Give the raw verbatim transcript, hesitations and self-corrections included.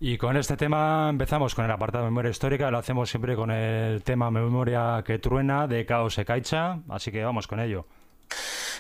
Y con este tema empezamos con el apartado de memoria histórica, lo hacemos siempre con el tema Memoria que truena de Caos Ekaicha, así que vamos con ello.